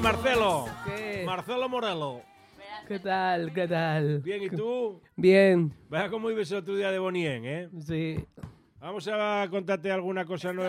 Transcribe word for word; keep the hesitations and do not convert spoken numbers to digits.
Marcelo. ¿Qué? Marcelo Morelo. ¿Qué tal? ¿Qué tal? Bien, ¿y tú? Bien. Vaya cómo vives otro día de Bonien, ¿eh? Sí. Vamos a contarte alguna cosa nueva.